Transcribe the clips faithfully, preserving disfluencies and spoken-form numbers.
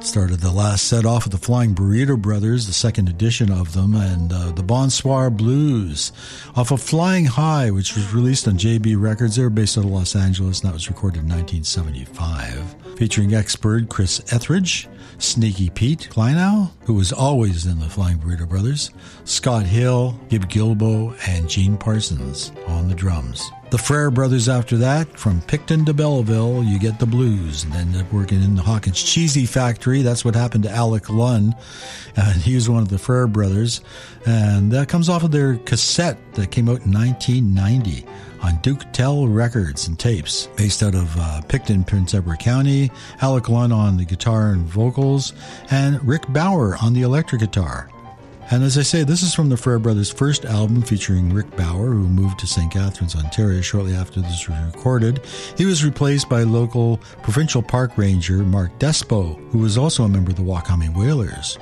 Started the last set off with the Flying Burrito Brothers, the second edition of them, and uh, the Bonsoir Blues off of Flying High, which was released on J B Records. They were based out of Los Angeles, and that was recorded in nineteen seventy-five. Featuring ex-bird Chris Etheridge, Sneaky Pete Kleinow, who was always in the Flying Burrito Brothers, Scott Hill, Gib Gilbo, and Gene Parsons on the drums. The Frere Brothers after that, from Picton to Belleville, you get the blues, and ended up working in the Hawkins Cheesy Factory. That's what happened to Alec Lunn, and he was one of the Frere Brothers, and that comes off of their cassette that came out in nineteen ninety on Duke-Tel Records and tapes, based out of uh, Picton, Prince Edward County. Alec Lunn on the guitar and vocals, and Rick Bauer on the electric guitar. And as I say, this is from the Frere Brothers' first album featuring Rick Bauer, who moved to Saint Catharines, Ontario shortly after this was recorded. He was replaced by local provincial park ranger Mark Despo, who was also a member of the Wakamie Whalers.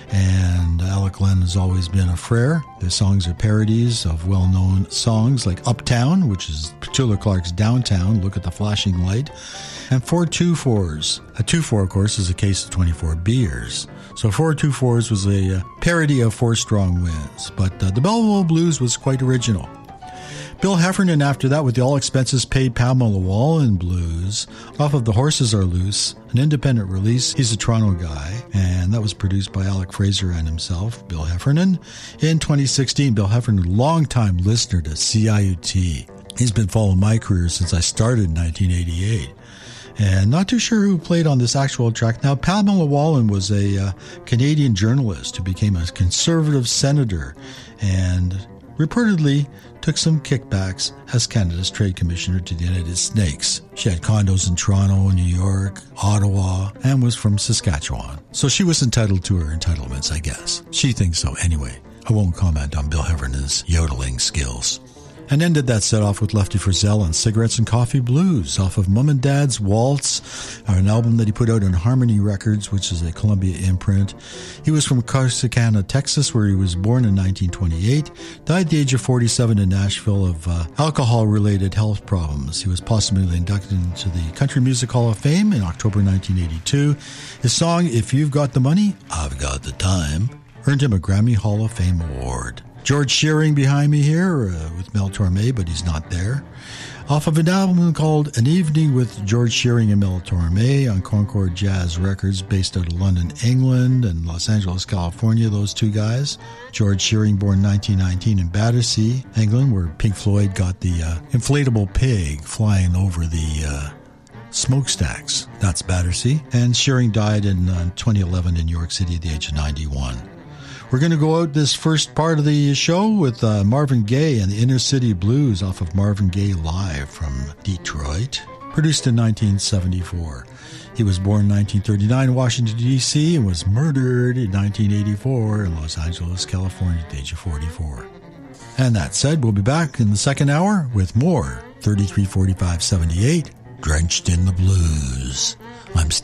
And Alec Lunn has always been a Frere. The songs are parodies of well-known songs like Uptown, which is Petula Clark's Downtown, Look at the Flashing Light, and Four Two Fours. A two four, of course, is a case of twenty-four beers. So Four Two Fours was a uh, parody of Four Strong Winds, but uh, the Belleville Blues was quite original. Bill Heffernan after that with the All Expenses Paid Pamela Wallen Blues off of The Horses Are Loose, an independent release. He's a Toronto guy, and that was produced by Alec Fraser and himself, Bill Heffernan. In twenty sixteen, Bill Heffernan, longtime listener to C I U T. He's been following my career since I started in nineteen eighty-eight. And not too sure who played on this actual track. Now, Pamela Wallen was a uh, Canadian journalist who became a conservative senator and reportedly took some kickbacks as Canada's trade commissioner to the United Snakes. She had condos in Toronto, New York, Ottawa, and was from Saskatchewan. So she was entitled to her entitlements, I guess. She thinks so anyway. I won't comment on Bill Heffernan's yodeling skills. And ended that set off with Lefty Frizzell on Cigarettes and Coffee Blues off of Mum and Dad's Waltz, an album that he put out on Harmony Records, which is a Columbia imprint. He was from Corsicana, Texas, where he was born in nineteen twenty-eight, died at the age of forty-seven in Nashville of uh, alcohol-related health problems. He was posthumously inducted into the Country Music Hall of Fame in October nineteen eighty-two. His song, If You've Got the Money, I've Got the Time, earned him a Grammy Hall of Fame award. George Shearing behind me here uh, with Mel Torme, but he's not there. Off of an album called An Evening with George Shearing and Mel Torme on Concord Jazz Records, based out of London, England, and Los Angeles, California, those two guys. George Shearing, born nineteen nineteen in Battersea, England, where Pink Floyd got the uh, inflatable pig flying over the uh, smokestacks. That's Battersea. And Shearing died in uh, twenty eleven in New York City at the age of ninety-one. We're going to go out this first part of the show with uh, Marvin Gaye and the Inner City Blues off of Marvin Gaye Live from Detroit, produced in nineteen seventy-four. He was born in nineteen thirty-nine in Washington, D C and was murdered in nineteen eighty-four in Los Angeles, California at the age of forty-four. And that said, we'll be back in the second hour with more thirty-three forty-five seventy-eight, Drenched in the Blues. I'm Steve.